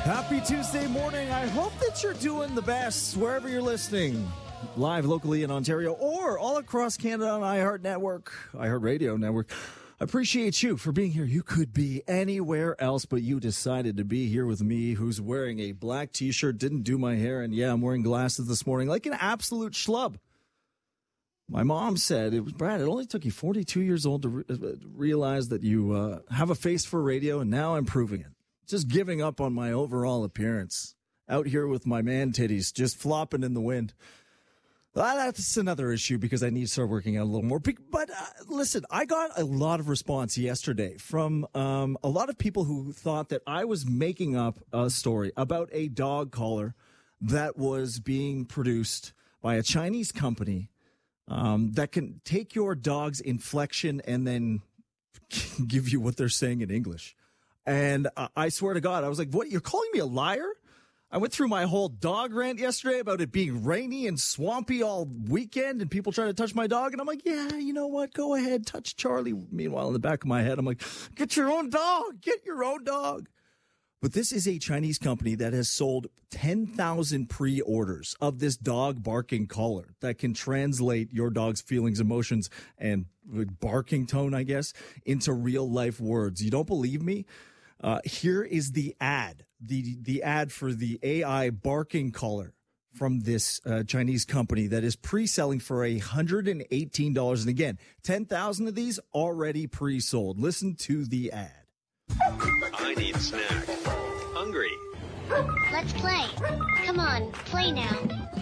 Happy Tuesday morning. I hope that you're doing the best wherever you're listening. Live locally in Ontario or all across Canada on iHeartRadio Network. I appreciate you for being here. You could be anywhere else, but you decided to be here with me, who's wearing a black t-shirt, didn't do my hair, and yeah, I'm wearing glasses this morning like an absolute schlub. My mom said, Brad, it only took you 42 years old to realize that you have a face for radio, and now I'm proving it. Just giving up on my overall appearance. Out here with my man titties just flopping in the wind. That's another issue because I need to start working out a little more. But listen, I got a lot of response yesterday from a lot of people who thought that I was making up a story about a dog collar that was being produced by a Chinese company that can take your dog's inflection and then give you what they're saying in English. And I swear to God, I was like, what, you're calling me a liar? I went through my whole dog rant yesterday about it being rainy and swampy all weekend and people trying to touch my dog. And I'm like, yeah, you know what? Go ahead, touch Charlie. Meanwhile, in the back of my head, I'm like, get your own dog. Get your own dog. But this is a Chinese company that has sold 10,000 pre-orders of this dog barking collar that can translate your dog's feelings, emotions, and barking tone, I guess, into real life words. You don't believe me? Here is the ad, the ad for the AI barking collar from this Chinese company that is pre-selling for $118. And again, 10,000 of these already pre-sold. Listen to the ad. I need snack. Hungry. Let's play. Come on, play now.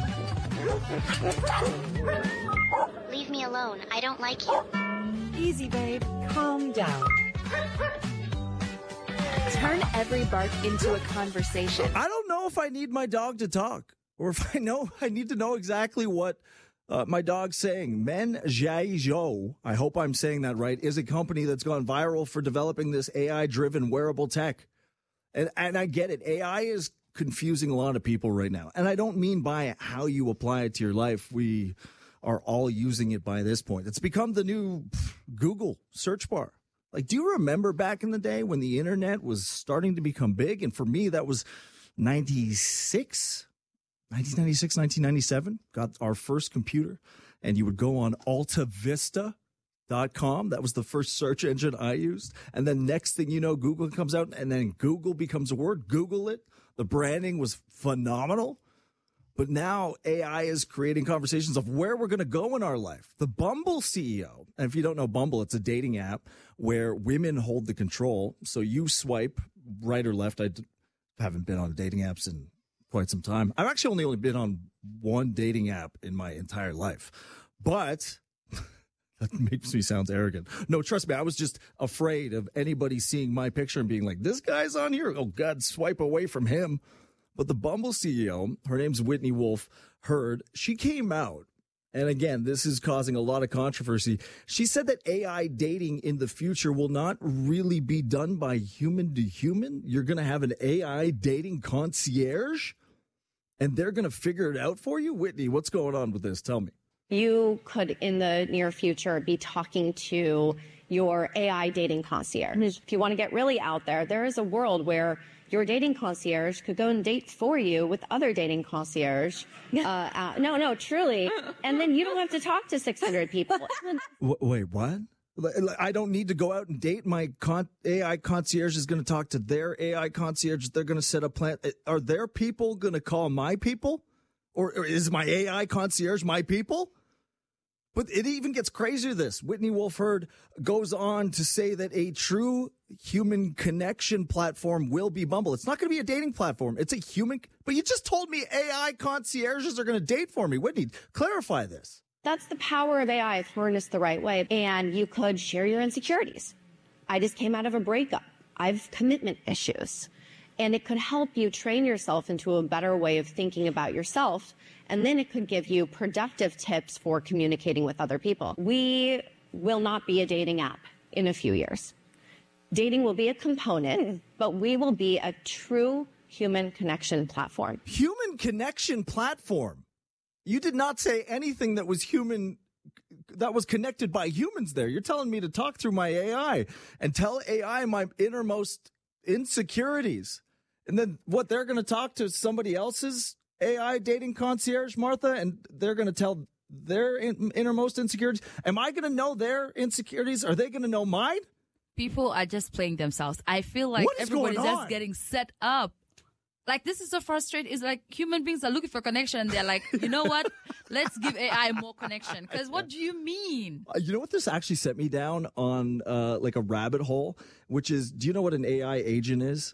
Leave me alone. I don't like you. Easy, babe. Calm down. Turn every bark into a conversation. I don't know if I need my dog to talk or if I need to know exactly what my dog's saying. Men Zhai Zhou, I hope I'm saying that right, is a company that's gone viral for developing this AI-driven wearable tech. And I get it. AI is confusing a lot of people right now. And I don't mean by how you apply it to your life. We are all using it by this point. It's become the new Google search bar. Like, do you remember back in the day when the internet was starting to become big? And for me, that was 1996, 1997, got our first computer. And you would go on altavista.com. That was the first search engine I used. And then next thing you know, Google comes out and then Google becomes a word. Google it. The branding was phenomenal. But now AI is creating conversations of where we're going to go in our life. The Bumble CEO, and if you don't know Bumble, it's a dating app where women hold the control. So you swipe right or left. I haven't been on dating apps in quite some time. I've actually only been on one dating app in my entire life. But that makes me sound arrogant. No, trust me, I was just afraid of anybody seeing my picture and being like, this guy's on here. Oh, God, swipe away from him. But the Bumble CEO, her name's Whitney Wolfe Herd, she came out, and again, this is causing a lot of controversy. She said that AI dating in the future will not really be done by human to human. You're going to have an AI dating concierge, and they're going to figure it out for you? Whitney, what's going on with this? Tell me. You could, in the near future, be talking to your AI dating concierge. If you want to get really out there is a world where your dating concierge could go and date for you with other dating concierge. No, truly. And then you don't have to talk to 600 people. Wait, what? I don't need to go out and date. My AI concierge is going to talk to their AI concierge. They're going to set up plan. Are their people going to call my people? Or is my AI concierge my people? But it even gets crazier this. Whitney Wolfe Herd goes on to say that a true human connection platform will be Bumble. It's not going to be a dating platform. It's a human. But you just told me AI concierges are going to date for me. Whitney, clarify this. That's the power of AI if harnessed the right way. And you could share your insecurities. I just came out of a breakup. I have commitment issues. And it could help you train yourself into a better way of thinking about yourself. And then it could give you productive tips for communicating with other people. We will not be a dating app in a few years. Dating will be a component, but we will be a true human connection platform. Human connection platform? You did not say anything that was human, that was connected by humans there. You're telling me to talk through my AI and tell AI my innermost insecurities And then what, they're going to talk to somebody else's AI dating concierge, Martha, and they're going to tell their innermost insecurities. Am I going to know their insecurities? Are they going to know mine? People are just playing themselves. I feel like everybody's just getting set up. Like, this is so frustrating. It's like human beings are looking for connection. They're like, you know what? Let's give AI more connection. Because what do you mean? You know what this actually set me down on, like a rabbit hole, which is, do you know what an AI agent is?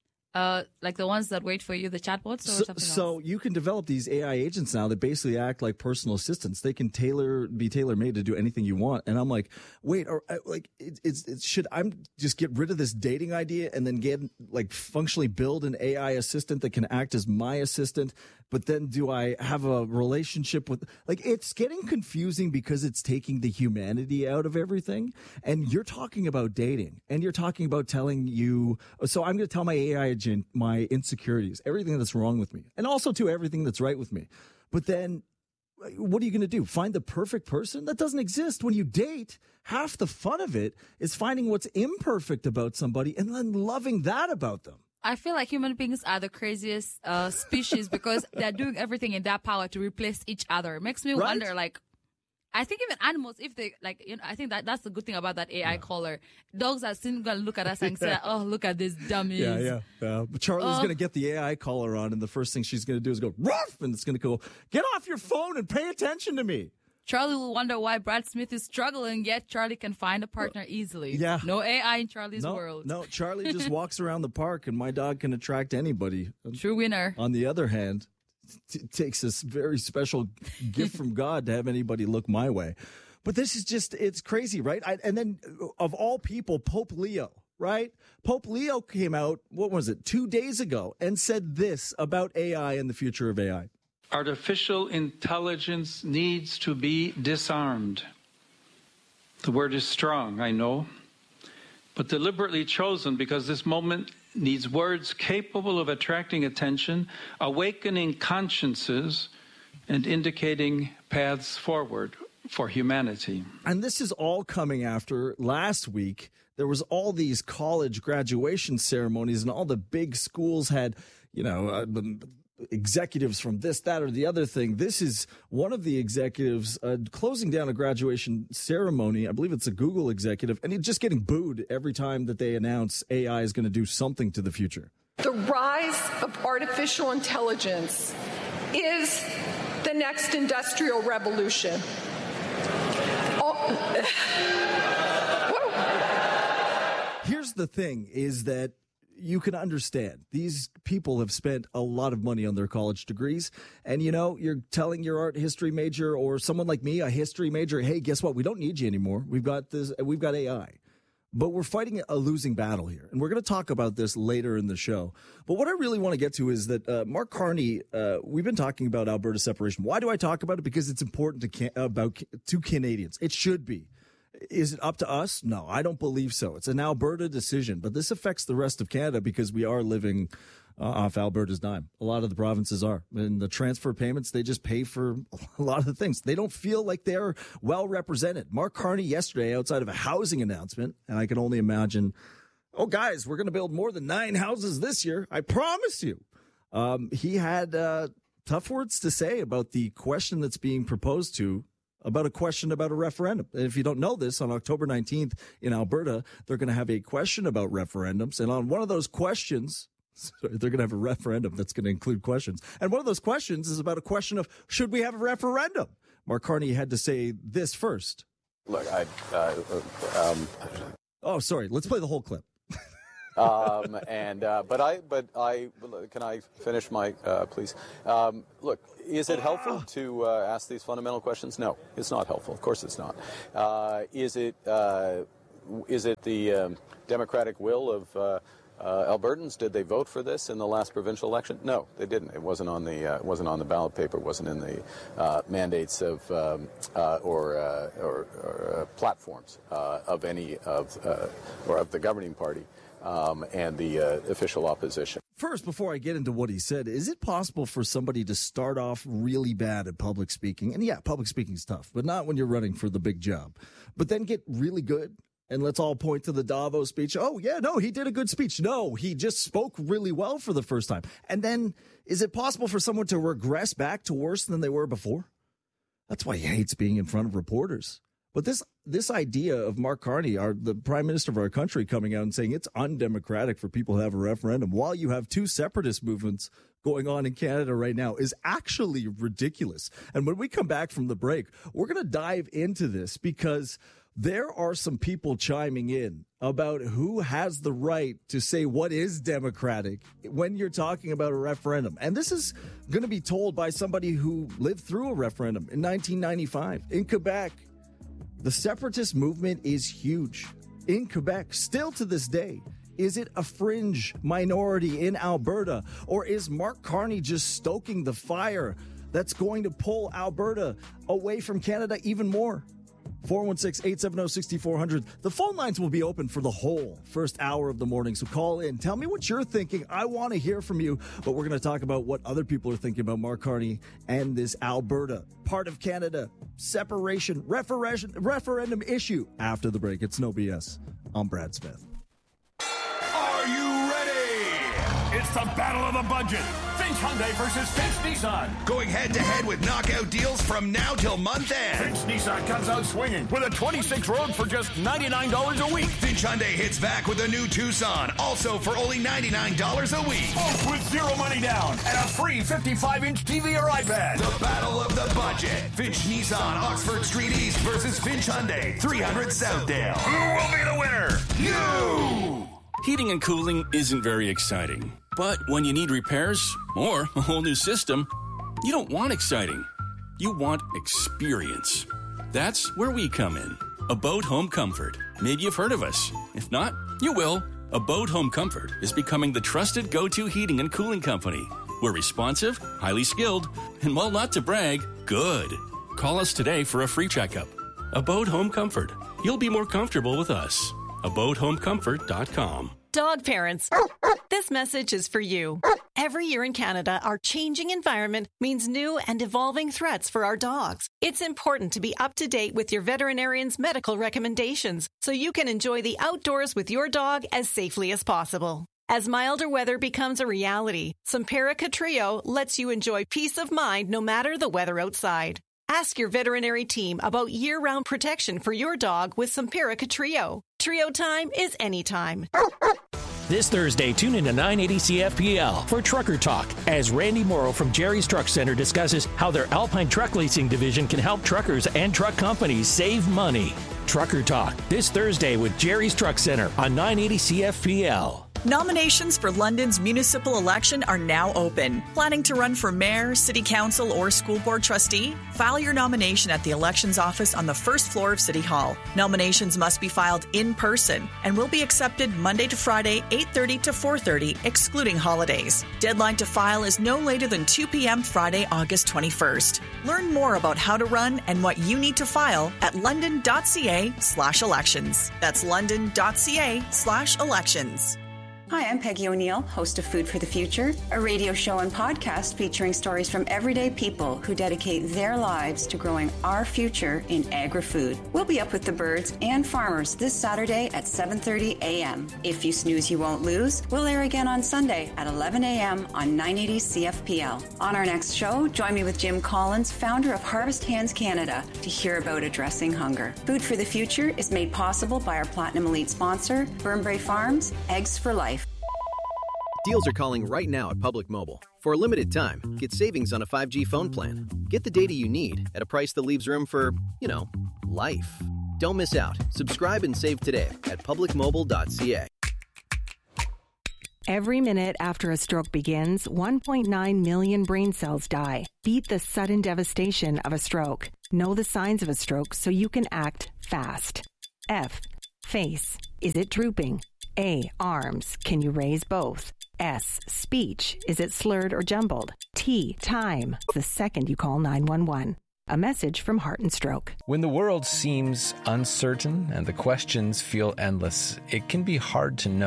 Like the ones that wait for you, the chatbots, or something else? So you can develop these AI agents now that basically act like personal assistants. They can be tailor-made to do anything you want. And I'm like, wait, or like, should I just get rid of this dating idea and then functionally build an AI assistant that can act as my assistant? But then do I have a relationship with, like, it's getting confusing because it's taking the humanity out of everything. And you're talking about dating, and you're talking about telling you, so I'm going to tell my AI agent my insecurities, everything that's wrong with me, and also too everything that's right with me. But then what are you going to do? Find the perfect person? That doesn't exist. When you date, half the fun of it is finding what's imperfect about somebody and then loving that about them. I feel like human beings are the craziest species because they're doing everything in their power to replace each other. It makes me wonder, like, I think even animals, if they, like, you know, I think that's the good thing about that AI caller. Dogs are still going to look at us and say, oh, look at these dummies. Yeah. But Charlie's going to get the AI caller on, and the first thing she's going to do is go, ruff, and it's going to go, get off your phone and pay attention to me. Charlie will wonder why Brad Smith is struggling, yet Charlie can find a partner easily. Yeah. No AI in Charlie's world. No, Charlie just walks around the park, and my dog can attract anybody. True winner. On the other hand, it takes this very special gift from God to have anybody look my way. But this is just, it's crazy, right? And then, of all people, Pope Leo, right? Pope Leo came out, 2 days ago, and said this about AI and the future of AI. Artificial intelligence needs to be disarmed. The word is strong, I know, but deliberately chosen because this moment needs words capable of attracting attention, awakening consciences, and indicating paths forward for humanity. And this is all coming after last week. There was all these college graduation ceremonies, and all the big schools had, executives from this, that, or the other thing. This is one of the executives closing down a graduation ceremony. I believe it's a Google executive, and he's just getting booed every time that they announce AI is going to do something to the future. The rise of artificial intelligence is the next industrial revolution. Here's the thing, is that you can understand these people have spent a lot of money on their college degrees, and you're telling your art history major or someone like me, a history major, hey, guess what? We don't need you anymore. We've got AI. But we're fighting a losing battle here, and we're going to talk about this later in the show. But what I really want to get to is that Mark Carney, we've been talking about Alberta separation. Why do I talk about it? Because it's important to Canadians. It should be. Is it up to us? No, I don't believe so. It's an Alberta decision, but this affects the rest of Canada because we are living off Alberta's dime. A lot of the provinces are. And the transfer payments, they just pay for a lot of the things. They don't feel like they're well represented. Mark Carney yesterday outside of a housing announcement, and I can only imagine, oh, guys, we're going to build more than 9 houses this year. I promise you. He had tough words to say about the question that's being proposed about a question about a referendum. And if you don't know this, on October 19th in Alberta, they're going to have a question about referendums. And on one of those questions, they're going to have a referendum that's going to include questions. And one of those questions is about a question of, should we have a referendum? Mark Carney had to say this first. Look, Oh, sorry. Let's play the whole clip. But can I finish my, please? Look, is it helpful to ask these fundamental questions? No, it's not helpful. Of course it's not. Is it the democratic will of Albertans? Did they vote for this in the last provincial election? No, they didn't. It wasn't on the ballot paper. It wasn't in the mandates of or platforms of any of the governing party. And the official opposition. First, before I get into what he said, is it possible for somebody to start off really bad at public speaking? And yeah, public speaking is tough, but not when you're running for the big job. But then get really good And let's all point to the Davos speech. Oh, yeah, no, he did a good speech. No, he just spoke really well for the first time. And then is it possible for someone to regress back to worse than they were before? That's why he hates being in front of reporters. But this idea of Mark Carney, the prime minister of our country, coming out and saying it's undemocratic for people to have a referendum while you have two separatist movements going on in Canada right now is actually ridiculous. And when we come back from the break, we're going to dive into this because there are some people chiming in about who has the right to say what is democratic when you're talking about a referendum. And this is going to be told by somebody who lived through a referendum in 1995 in Quebec. The separatist movement is huge in Quebec, still to this day. Is it a fringe minority in Alberta, or is Mark Carney just stoking the fire that's going to pull Alberta away from Canada even more? 416-870-6400. The phone lines will be open for the whole first hour of the morning, so call in. Tell me what you're thinking. I want to hear from you, but we're going to talk about what other people are thinking about Mark Carney and this Alberta, part of Canada, separation, referendum issue after the break. It's No BS. I'm Brad Smith. Are you ready? It's the battle of the budget. Finch Hyundai versus Finch Nissan. Going head-to-head with knockout deals from now till month end. Finch Nissan comes out swinging with a 26 Rogue for just $99 a week. Finch Hyundai hits back with a new Tucson, also for only $99 a week. Both with zero money down and a free 55-inch TV or iPad. The battle of the budget. Finch Nissan, Oxford Street East versus Finch Hyundai, 300 Southdale. Who will be the winner? You! Heating and cooling isn't very exciting. But when you need repairs or a whole new system, you don't want exciting. You want experience. That's where we come in. Abode Home Comfort. Maybe you've heard of us. If not, you will. Abode Home Comfort is becoming the trusted go-to heating and cooling company. We're responsive, highly skilled, and while not to brag, good. Call us today for a free checkup. Abode Home Comfort. You'll be more comfortable with us. AbodeHomeComfort.com. Dog parents, this message is for you. Every year in Canada, our changing environment means new and evolving threats for our dogs. It's important to be up to date with your veterinarian's medical recommendations so you can enjoy the outdoors with your dog as safely as possible. As milder weather becomes a reality, Simparica Trio lets you enjoy peace of mind no matter the weather outside. Ask your veterinary team about year-round protection for your dog with Simparica Trio. Trio time is anytime. This Thursday, tune in to 980 CFPL for Trucker Talk as Randy Morrow from Jerry's Truck Center discusses how their Alpine Truck Leasing division can help truckers and truck companies save money. Trucker Talk this Thursday with Jerry's Truck Center on 980 CFPL. Nominations for London's municipal election are now open. Planning to run for mayor, city council, or school board trustee? File your nomination at the elections office on the first floor of City Hall. Nominations must be filed in person and will be accepted Monday to Friday, 8:30 to 4:30, excluding holidays. Deadline to file is no later than 2 p.m. Friday, August 21st. Learn more about how to run and what you need to file at london.ca/elections. That's london.ca/elections. Hi, I'm Peggy O'Neill, host of Food for the Future, a radio show and podcast featuring stories from everyday people who dedicate their lives to growing our future in agri-food. We'll be up with the birds and farmers this Saturday at 7:30 a.m. If you snooze, you won't lose. We'll air again on Sunday at 11 a.m. on 980 CFPL. On our next show, join me with Jim Collins, founder of Harvest Hands Canada, to hear about addressing hunger. Food for the Future is made possible by our Platinum Elite sponsor, Burnbrae Farms, Eggs for Life. Deals are calling right now at Public Mobile. For a limited time, get savings on a 5G phone plan. Get the data you need at a price that leaves room for, life. Don't miss out. Subscribe and save today at publicmobile.ca. Every minute after a stroke begins, 1.9 million brain cells die. Beat the sudden devastation of a stroke. Know the signs of a stroke so you can act fast. F. Face. Is it drooping? A. Arms. Can you raise both? S. Speech. Is it slurred or jumbled? T. Time. The second you call 911. A message from Heart and Stroke. When the world seems uncertain and the questions feel endless, it can be hard to know